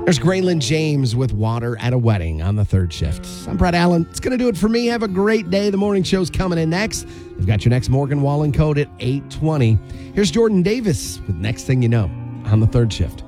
There's Graylin James with Water at a Wedding on the third shift. I'm Brett Allen. It's going to do it for me. Have a great day. The morning show's coming in next. We've got your next Morgan Wallen Code at 8:20. Here's Jordan Davis with Next Thing You Know on the third shift.